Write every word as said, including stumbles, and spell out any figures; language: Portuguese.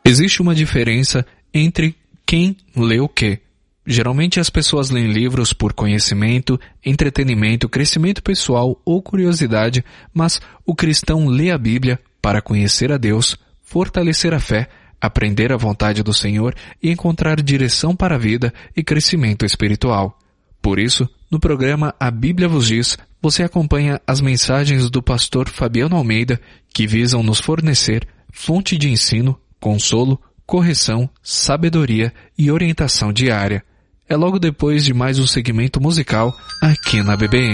Existe uma diferença entre quem lê o quê. Geralmente as pessoas leem livros por conhecimento, entretenimento, crescimento pessoal ou curiosidade, mas o cristão lê a Bíblia para conhecer a Deus, fortalecer a fé, aprender a vontade do Senhor e encontrar direção para a vida e crescimento espiritual. Por isso, no programa A Bíblia Vos Diz, você acompanha as mensagens do pastor Fabiano Almeida que visam nos fornecer fonte de ensino, consolo, correção, sabedoria e orientação diária. É logo depois de mais um segmento musical aqui na B B M.